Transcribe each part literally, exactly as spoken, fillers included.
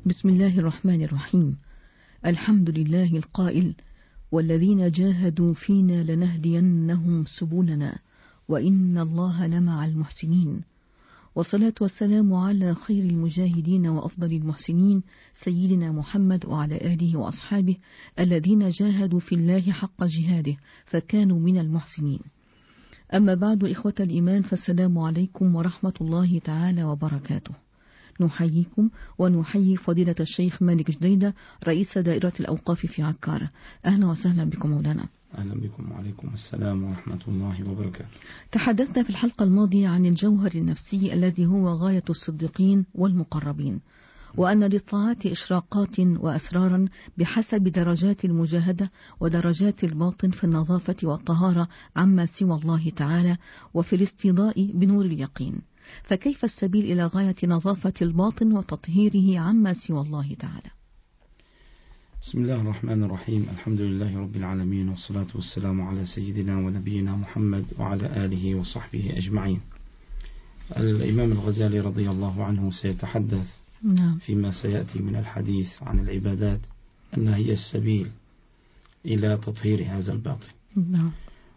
بسم الله الرحمن الرحيم. الحمد لله القائل: والذين جاهدوا فينا لنهدينهم سبلنا وإن الله لمع المحسنين. والصلاة والسلام على خير المجاهدين وأفضل المحسنين سيدنا محمد وعلى آله وأصحابه الذين جاهدوا في الله حق جهاده فكانوا من المحسنين. أما بعد، إخوة الإيمان، فالسلام عليكم ورحمة الله تعالى وبركاته. نحييكم ونحيي فضيلة الشيخ مالك جديدة رئيس دائرة الأوقاف في عكارة. أهلا وسهلا بكم مولانا. أهلا بكم وعليكم السلام ورحمة الله وبركاته. تحدثنا في الحلقة الماضية عن الجوهر النفسي الذي هو غاية الصديقين والمقربين، وأن للطاعات إشراقات وأسرارا بحسب درجات المجاهدة ودرجات الباطن في النظافة والطهارة عما سوى الله تعالى وفي الاستضاء بنور اليقين. فكيف السبيل إلى غاية نظافة الباطن وتطهيره عما سوى الله تعالى؟ بسم الله الرحمن الرحيم. الحمد لله رب العالمين، والصلاة والسلام على سيدنا ونبينا محمد وعلى آله وصحبه أجمعين. الإمام الغزالي رضي الله عنه سيتحدث نعم. فيما سيأتي من الحديث عن العبادات أنها هي السبيل إلى تطهير هذا الباطن نعم.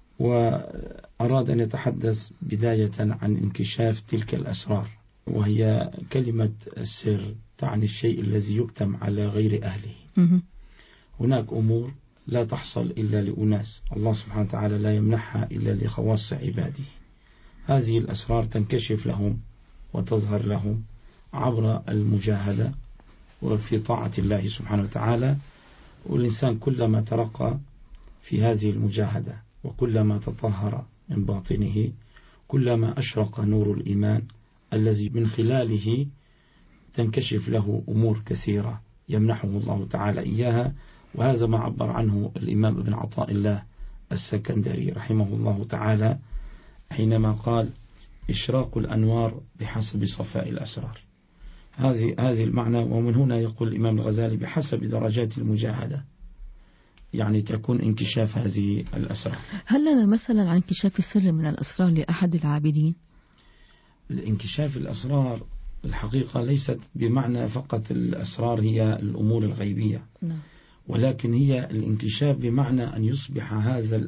وأراد أن يتحدث بداية عن انكشاف تلك الأسرار، وهي كلمة السر تعني الشيء الذي يكتم على غير أهله. هناك أمور لا تحصل إلا لأناس الله سبحانه وتعالى لا يمنحها إلا لخواص عباده. هذه الأسرار تنكشف لهم وتظهر لهم عبر المجاهدة وفي طاعة الله سبحانه وتعالى. والإنسان كلما ترقى في هذه المجاهدة وكلما تطهر من باطنه كلما أشرق نور الإيمان الذي من خلاله تنكشف له أمور كثيرة يمنحه الله تعالى إياها. وهذا ما عبر عنه الإمام ابن عطاء الله السكندري رحمه الله تعالى حينما قال: إشراق الأنوار بحسب صفاء الأسرار. هذه هذه المعنى. ومن هنا يقول الإمام الغزالي: بحسب درجات المجاهدة، يعني تكون انكشاف هذه الأسرار. هل لنا مثلا عن انكشاف السر من الأسرار لأحد العابدين؟ الانكشاف الأسرار الحقيقة ليست بمعنى فقط الأسرار هي الأمور الغيبية، ولكن هي الانكشاف بمعنى أن يصبح هذا